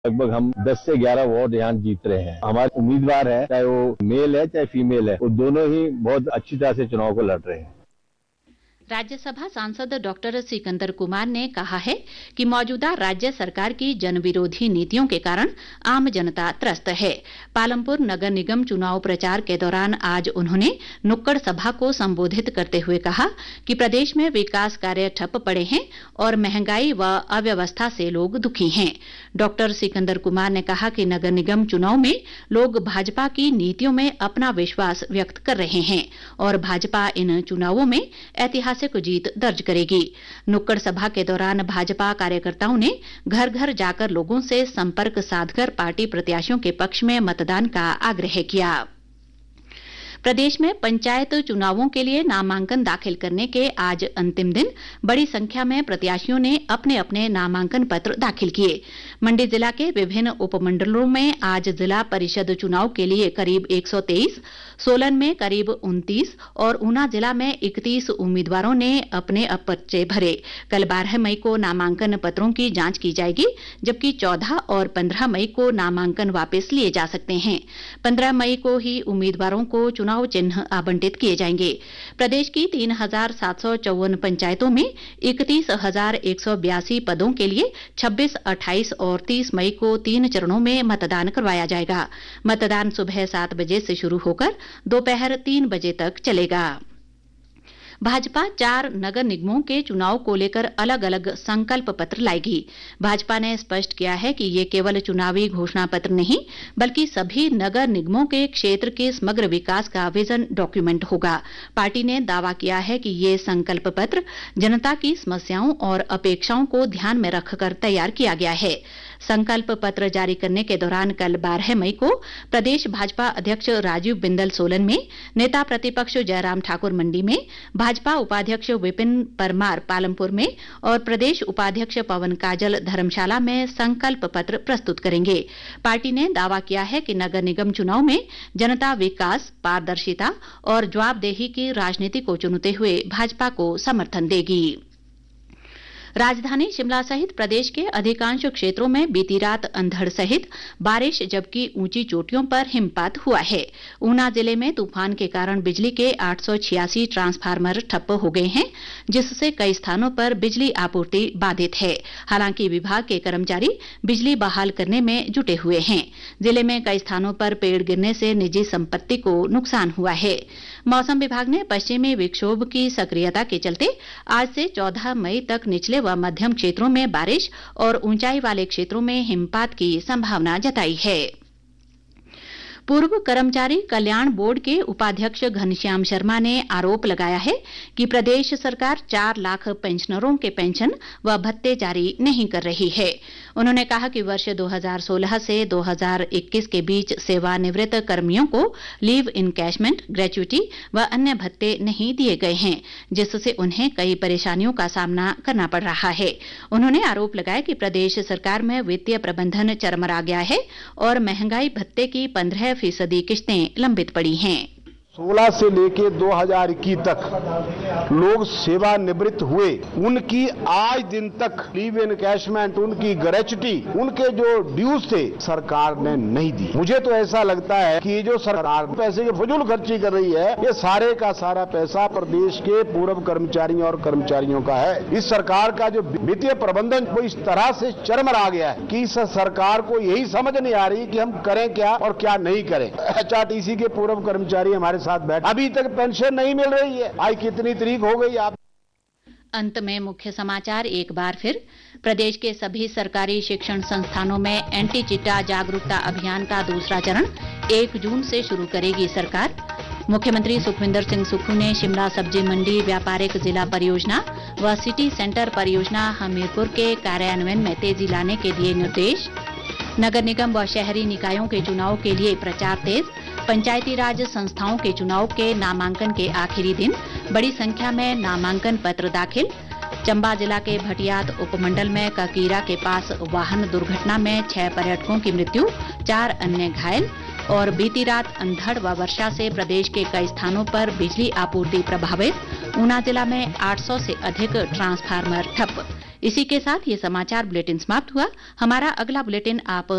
लगभग हम 10 से 11 वार्ड यहाँ जीत रहे हैं। हमारे उम्मीदवार है, चाहे वो मेल है चाहे फीमेल है, वो दोनों ही बहुत अच्छी तरह से चुनाव को लड़ रहे हैं। राज्यसभा सांसद डॉक्टर सिकंदर कुमार ने कहा है कि मौजूदा राज्य सरकार की जनविरोधी नीतियों के कारण आम जनता त्रस्त है। पालमपुर नगर निगम चुनाव प्रचार के दौरान आज उन्होंने नुक्कड़ सभा को संबोधित करते हुए कहा कि प्रदेश में विकास कार्य ठप पड़े हैं और महंगाई व अव्यवस्था से लोग दुखी हैं। डॉक्टर सिकंदर कुमार ने कहा कि नगर निगम चुनाव में लोग भाजपा की नीतियों में अपना विश्वास व्यक्त कर रहे हैं और भाजपा इन चुनावों में ऐतिहासिक जीत दर्ज करेगी। नुक्कड़ सभा के दौरान भाजपा कार्यकर्ताओं ने घर घर जाकर लोगों से संपर्क साधकर पार्टी प्रत्याशियों के पक्ष में मतदान का आग्रह किया। प्रदेश में पंचायत चुनावों के लिए नामांकन दाखिल करने के आज अंतिम दिन बड़ी संख्या में प्रत्याशियों ने अपने अपने नामांकन पत्र दाखिल किए। मंडी जिला के विभिन्न उपमंडलों में आज जिला परिषद चुनाव के लिए करीब 123, सोलन में करीब 29 और ऊना जिला में 31 उम्मीदवारों ने अपने पर्चे भरे। कल 12 मई को नामांकन पत्रों की जांच की जाएगी, जबकि 14 और 15 मई को नामांकन वापस लिए जा सकते हैं। 15 मई को ही उम्मीदवारों को चुनाव चिन्ह आवंटित किए जाएंगे। प्रदेश की 3,754 पंचायतों में 31,182 पदों के लिए 26, 28 और 30 मई को 3 चरणों में मतदान करवाया जाएगा। मतदान सुबह 7 बजे से शुरू होकर दोपहर 3 बजे तक चलेगा। भाजपा 4 नगर निगमों के चुनाव को लेकर अलग अलग संकल्प पत्र लाएगी। भाजपा ने स्पष्ट किया है कि ये केवल चुनावी घोषणा पत्र नहीं, बल्कि सभी नगर निगमों के क्षेत्र के समग्र विकास का विजन डॉक्यूमेंट होगा। पार्टी ने दावा किया है कि ये संकल्प पत्र जनता की समस्याओं और अपेक्षाओं को ध्यान में रखकर तैयार किया गया है। संकल्प पत्र जारी करने के दौरान कल 12 मई को प्रदेश भाजपा अध्यक्ष राजीव बिंदल सोलन में, नेता प्रतिपक्ष जयराम ठाकुर मंडी में, भाजपा उपाध्यक्ष विपिन परमार पालमपुर में और प्रदेश उपाध्यक्ष पवन काजल धर्मशाला में संकल्प पत्र प्रस्तुत करेंगे। पार्टी ने दावा किया है कि नगर निगम चुनाव में जनता विकास, पारदर्शिता और जवाबदेही की राजनीति को चुनते हुए भाजपा को समर्थन देगी। राजधानी शिमला सहित प्रदेश के अधिकांश क्षेत्रों में बीती रात अंधड़ सहित बारिश, जबकि ऊंची चोटियों पर हिमपात हुआ है। ऊना जिले में तूफान के कारण बिजली के 886 ट्रांसफार्मर ठप्प हो गए हैं, जिससे कई स्थानों पर बिजली आपूर्ति बाधित है। हालांकि विभाग के कर्मचारी बिजली बहाल करने में जुटे हुए हैं। जिले में कई स्थानों पर पेड़ गिरने से निजी संपत्ति को नुकसान हुआ है। मौसम विभाग ने पश्चिमी विक्षोभ की सक्रियता के चलते आज से 14 मई तक निचले व मध्यम क्षेत्रों में बारिश और ऊंचाई वाले क्षेत्रों में हिमपात की संभावना जताई है। पूर्व कर्मचारी कल्याण बोर्ड के उपाध्यक्ष घनश्याम शर्मा ने आरोप लगाया है कि प्रदेश सरकार 4 लाख पेंशनरों के पेंशन व भत्ते जारी नहीं कर रही है। उन्होंने कहा कि वर्ष 2016 से 2021 के बीच सेवानिवृत्त कर्मियों को लीव इनकैशमेंट, ग्रेच्युटी व अन्य भत्ते नहीं दिए गए हैं, जिससे उन्हें कई परेशानियों का सामना करना पड़ रहा है। उन्होंने आरोप लगाया कि प्रदेश सरकार में वित्तीय प्रबंधन चरमरा गया है और महंगाई भत्ते की 15% किस्तें लंबित पड़ी हैं। 16 से लेके 2021 तक लोग सेवानिवृत्त हुए, उनकी आज दिन तक लीव इनकैशमेंट, उनकी ग्रेच्युटी, उनके जो ड्यूज थे सरकार ने नहीं दी। मुझे तो ऐसा लगता है कि ये जो सरकार पैसे की फजूल खर्ची कर रही है, ये सारे का सारा पैसा प्रदेश के पूर्व कर्मचारियों और कर्मचारियों का है। इस सरकार का जो वित्तीय प्रबंधन वो इस तरह से चरमरा गया है कि इस सरकार को यही समझ नहीं आ रही कि हम करें क्या और क्या नहीं करें। HRTC के पूर्व कर्मचारी हमारे साथ बैठ, अभी तक पेंशन नहीं मिल रही है। आज कितनी तारीख हो गई आप। अंत में मुख्य समाचार एक बार फिर। प्रदेश के सभी सरकारी शिक्षण संस्थानों में एंटी चिट्टा जागरूकता अभियान का दूसरा चरण 1 जून से शुरू करेगी सरकार। मुख्यमंत्री सुखविंदर सिंह सुक्खू ने शिमला सब्जी मंडी व्यापारिक जिला परियोजना व सिटी सेंटर परियोजना हमीरपुर के कार्यान्वयन में तेजी लाने के दिए निर्देश। नगर निगम व शहरी निकायों के चुनाव के लिए प्रचार तेज। पंचायती राज संस्थाओं के चुनाव के नामांकन के आखिरी दिन बड़ी संख्या में नामांकन पत्र दाखिल। चंबा जिला के भटियात उपमंडल में ककीरा के पास वाहन दुर्घटना में 6 पर्यटकों की मृत्यु, 4 अन्य घायल। और बीती रात अंधड़ व वर्षा से प्रदेश के कई स्थानों पर बिजली आपूर्ति प्रभावित। ऊना जिला में 800 से अधिक ट्रांसफार्मर ठप। इसी के साथ ये समाचार बुलेटिन समाप्त हुआ। हमारा अगला बुलेटिन आप